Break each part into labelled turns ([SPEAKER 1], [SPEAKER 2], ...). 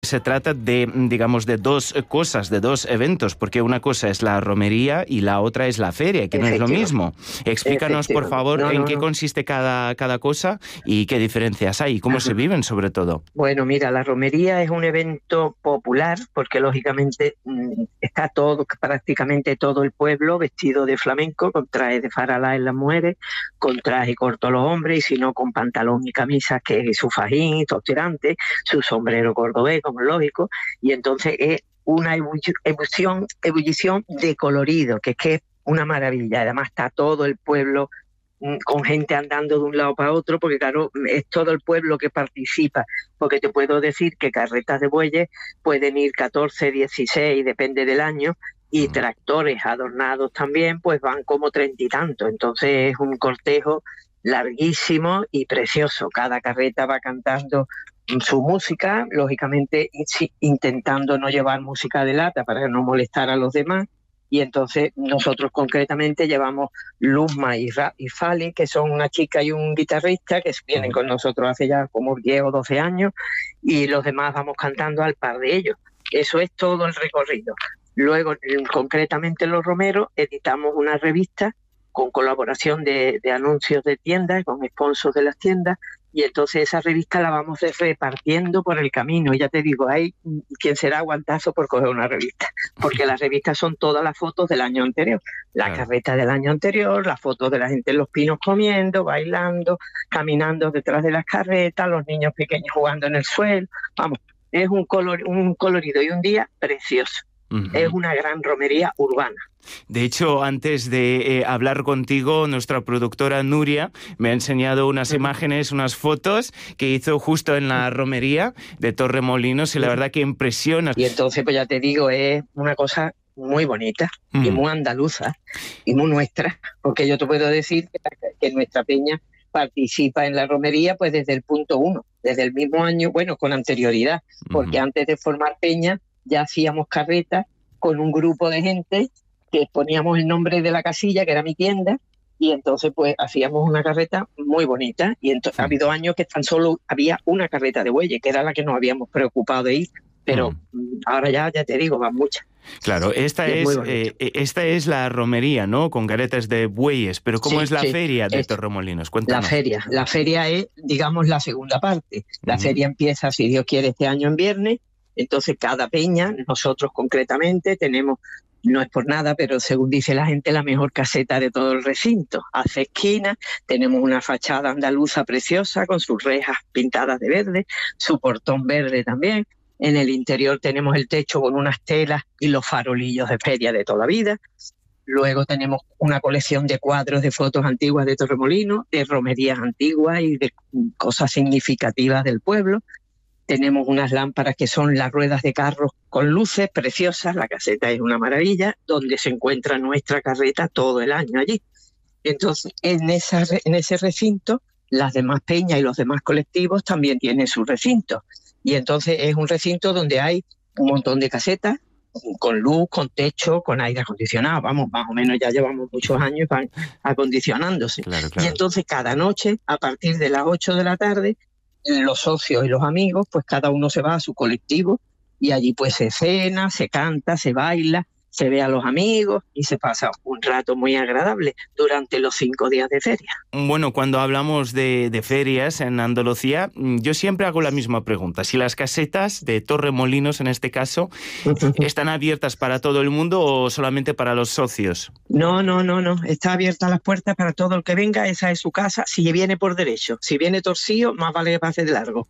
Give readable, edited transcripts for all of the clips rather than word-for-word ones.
[SPEAKER 1] Se trata de, digamos, de dos cosas, de dos eventos, porque una cosa es la romería y la otra es la feria, que no es lo mismo. Explícanos, por favor, en qué consiste cada cosa y qué diferencias hay y cómo se viven, sobre todo.
[SPEAKER 2] Bueno, mira, la romería es un evento popular porque, lógicamente, está prácticamente todo el pueblo vestido de flamenco, con traje de faralá en las mujeres, con traje corto a los hombres, y si no, con pantalón y camisa, que es su fajín, sus tirantes, su sombrero cordobés, como es lógico, y entonces es una ebullición de colorido, que es una maravilla. Además está todo el pueblo con gente andando de un lado para otro, porque claro, es todo el pueblo que participa, porque te puedo decir que carretas de bueyes pueden ir 14, 16, depende del año, y tractores adornados también, pues van como 30 y tantos. Entonces es un cortejo larguísimo y precioso. Cada carreta va cantando su música, lógicamente intentando no llevar música de lata para no molestar a los demás. Y entonces nosotros concretamente llevamos Luzma y Fali, que son una chica y un guitarrista que vienen con nosotros hace ya como 10 o 12 años, y los demás vamos cantando al par de ellos. Eso es todo el recorrido. Luego, concretamente los romeros, editamos una revista con colaboración de anuncios de tiendas, con sponsors de las tiendas, y entonces esa revista la vamos repartiendo por el camino. Y ya te digo, hay quien será aguantazo por coger una revista, porque las revistas son todas las fotos del año anterior, la carreta del año anterior, las fotos de la gente en los pinos comiendo, bailando, caminando detrás de las carretas, los niños pequeños jugando en el suelo. Vamos, es un colorido y un día precioso. Es una gran romería urbana.
[SPEAKER 1] De hecho, antes de hablar contigo, nuestra productora Nuria me ha enseñado unas imágenes, unas fotos que hizo justo en la romería de Torremolinos, y la verdad que impresiona.
[SPEAKER 2] Y entonces, pues ya te digo, es una cosa muy bonita y muy andaluza y muy nuestra, porque yo te puedo decir que nuestra peña participa en la romería pues desde el punto 1, desde el mismo año, bueno, con anterioridad, porque antes de formar peña ya hacíamos carretas con un grupo de gente que poníamos el nombre de la casilla, que era mi tienda, y entonces pues hacíamos una carreta muy bonita. Y ha habido años que tan solo había una carreta de bueyes, que era la que nos habíamos preocupado de ir, pero ahora ya te digo, van muchas.
[SPEAKER 1] Claro, esta es la romería, ¿no? Con caretas de bueyes, pero ¿cómo es la feria de Torremolinos? Cuéntanos.
[SPEAKER 2] La feria es, digamos, la segunda parte. La feria empieza, si Dios quiere, este año en viernes. Entonces cada peña, nosotros concretamente tenemos, no es por nada, pero según dice la gente, la mejor caseta de todo el recinto. Hace esquina, tenemos una fachada andaluza preciosa con sus rejas pintadas de verde, su portón verde también. En el interior tenemos el techo con unas telas y los farolillos de feria de toda la vida. Luego tenemos una colección de cuadros de fotos antiguas de Torremolinos, de romerías antiguas y de cosas significativas del pueblo. Tenemos unas lámparas que son las ruedas de carros con luces preciosas. La caseta es una maravilla, donde se encuentra nuestra carreta todo el año allí. Entonces, en ese recinto, las demás peñas y los demás colectivos también tienen su recinto. Y entonces es un recinto donde hay un montón de casetas, con luz, con techo, con aire acondicionado. Vamos, más o menos ya llevamos muchos años acondicionándose. Claro. Y entonces cada noche, a partir de las 8 de la tarde, los socios y los amigos, pues cada uno se va a su colectivo y allí pues se cena, se canta, se baila, se ve a los amigos y se pasa un rato muy agradable durante los 5 días de feria.
[SPEAKER 1] Bueno, cuando hablamos de ferias en Andalucía, yo siempre hago la misma pregunta. Si las casetas de Torremolinos, en este caso, ¿están abiertas para todo el mundo o solamente para los socios?
[SPEAKER 2] No. Está abierta las puertas para todo el que venga. Esa es su casa, si viene por derecho. Si viene torcido, más vale que pase de largo.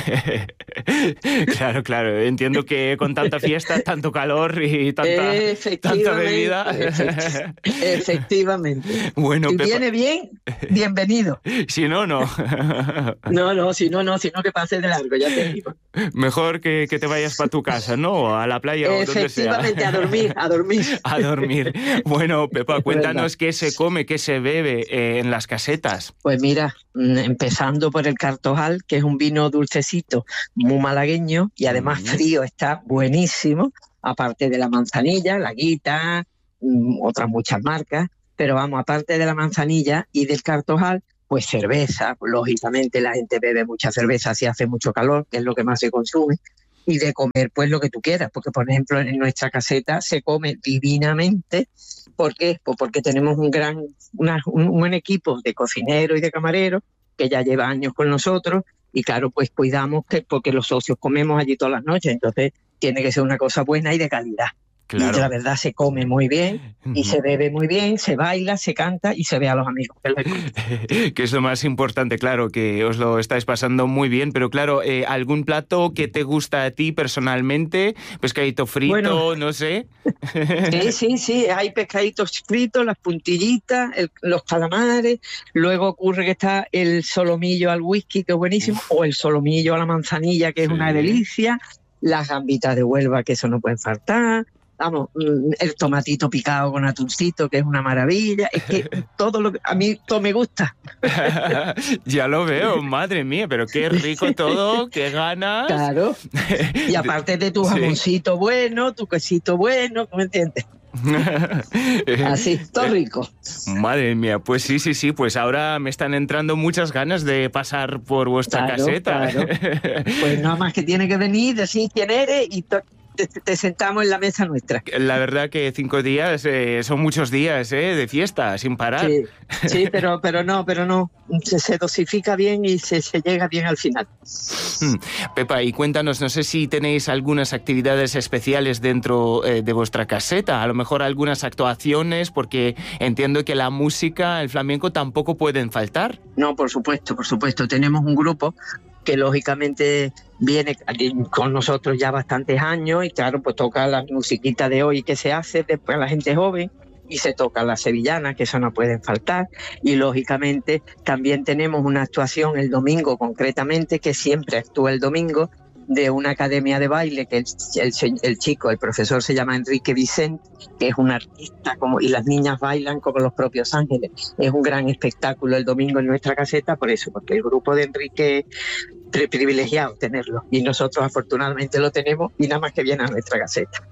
[SPEAKER 1] Claro. Entiendo que con tanta fiesta, tanto calor y tanta bebida.
[SPEAKER 2] Efectivamente.
[SPEAKER 1] Bueno,
[SPEAKER 2] si viene bien, bienvenido.
[SPEAKER 1] Si no, no.
[SPEAKER 2] Si no que pase de largo, ya te digo.
[SPEAKER 1] Mejor que te vayas para tu casa, ¿no? A la playa o donde sea.
[SPEAKER 2] Efectivamente, a dormir.
[SPEAKER 1] Bueno, Pepa, cuéntanos qué se come, qué se bebe en las casetas.
[SPEAKER 2] Pues mira, empezando por el Cartojal, que es un vino dulcecito, muy malagueño y además frío, está buenísimo. Aparte de la manzanilla, la Guita, otras muchas marcas, pero vamos, aparte de la manzanilla y del Cartojal, pues cerveza. Lógicamente la gente bebe mucha cerveza si hace mucho calor, que es lo que más se consume. y de comer pues lo que tú quieras, porque por ejemplo en nuestra caseta se come divinamente. ¿Por qué? Pues porque tenemos un buen equipo de cocineros y de camareros que ya lleva años con nosotros y claro, pues cuidamos porque los socios comemos allí todas las noches, entonces tiene que ser una cosa buena y de calidad. Claro. Y la verdad se come muy bien y se bebe muy bien, se baila, se canta y se ve a los amigos.
[SPEAKER 1] Que es lo más importante, claro, que os lo estáis pasando muy bien, pero claro, ¿algún plato que te gusta a ti personalmente? ¿Pescadito frito? Bueno, no sé.
[SPEAKER 2] Sí, hay pescaditos fritos, las puntillitas, los calamares, luego ocurre que está el solomillo al whisky, que es buenísimo, o el solomillo a la manzanilla, que es una delicia, las gambitas de Huelva, que eso no puede faltar. Vamos, el tomatito picado con atuncito, que es una maravilla. Es que a mí todo me gusta.
[SPEAKER 1] Ya lo veo, madre mía, pero qué rico todo, qué ganas.
[SPEAKER 2] Claro. Y aparte de tu jamoncito bueno, tu quesito bueno, ¿me entiendes? Así, todo rico.
[SPEAKER 1] Madre mía, pues sí, pues ahora me están entrando muchas ganas de pasar por vuestra caseta.
[SPEAKER 2] Claro. Pues nada más que tiene que venir, decir quién eres y te sentamos en la mesa nuestra.
[SPEAKER 1] La verdad que 5 días son muchos días de fiesta, sin parar.
[SPEAKER 2] Sí, pero no. Se dosifica bien y se llega bien al final.
[SPEAKER 1] Pepa, y cuéntanos, no sé si tenéis algunas actividades especiales dentro de vuestra caseta, a lo mejor algunas actuaciones, porque entiendo que la música, el flamenco, tampoco pueden faltar.
[SPEAKER 2] No, por supuesto. Tenemos un grupo que lógicamente viene con nosotros ya bastantes años y claro, pues toca la musiquita de hoy que se hace después a la gente joven y se toca la sevillana, que eso no pueden faltar, y lógicamente también tenemos una actuación el domingo concretamente, que siempre actúa el domingo, de una academia de baile que el profesor se llama Enrique Vicente, que es un artista y las niñas bailan como los propios ángeles. Es un gran espectáculo el domingo en nuestra caseta, por eso, porque el grupo de Enrique es privilegiado tenerlo y nosotros afortunadamente lo tenemos y nada más que viene a nuestra caseta.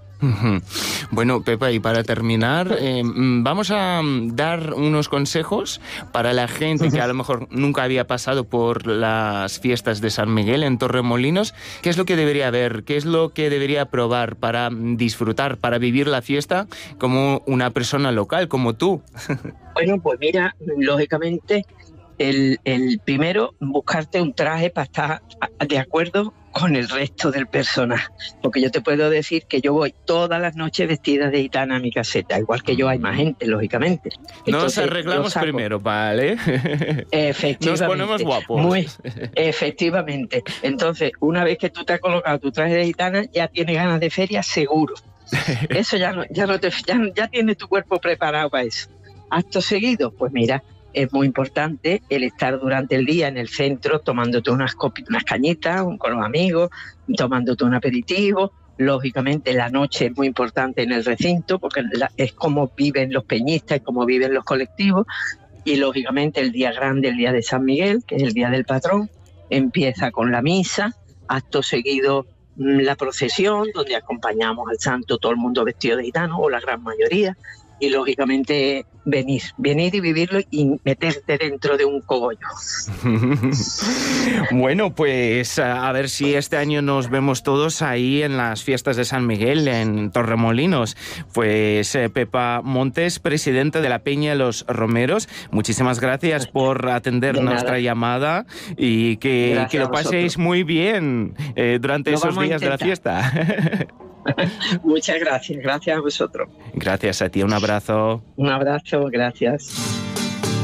[SPEAKER 1] Bueno, Pepa, y para terminar, vamos a dar unos consejos para la gente que a lo mejor nunca había pasado por las fiestas de San Miguel en Torremolinos. ¿Qué es lo que debería ver? ¿Qué es lo que debería probar para disfrutar, para vivir la fiesta como una persona local, como tú?
[SPEAKER 2] Bueno, pues mira, lógicamente, el primero, buscarte un traje para estar de acuerdo con el resto del personal, porque yo te puedo decir que yo voy todas las noches vestida de gitana a mi caseta, igual que yo hay más gente, lógicamente.
[SPEAKER 1] Nos arreglamos primero, ¿vale?
[SPEAKER 2] Efectivamente.
[SPEAKER 1] Nos ponemos guapos.
[SPEAKER 2] Efectivamente. Entonces, una vez que tú te has colocado tu traje de gitana, ya tienes ganas de feria seguro. Eso ya tienes tu cuerpo preparado para eso. Acto seguido, pues mira, es muy importante el estar durante el día en el centro tomándote unas cañitas con los amigos, tomándote un aperitivo. Lógicamente la noche es muy importante en el recinto porque es como viven los peñistas y como viven los colectivos. Y lógicamente el día grande, el día de San Miguel, que es el día del patrón, empieza con la misa, acto seguido la procesión, donde acompañamos al santo todo el mundo vestido de gitano, o la gran mayoría. Y lógicamente venir y vivirlo y meterte dentro de un cogollo.
[SPEAKER 1] Bueno, pues a ver si este año nos vemos todos ahí en las fiestas de San Miguel en Torremolinos. Pues Pepa Montes, presidente de la Peña de los Romeros, muchísimas gracias por atender nuestra llamada y que lo paséis muy bien durante esos días de la fiesta.
[SPEAKER 2] Muchas gracias a vosotros.
[SPEAKER 1] Gracias a ti, un abrazo.
[SPEAKER 2] Un abrazo, gracias.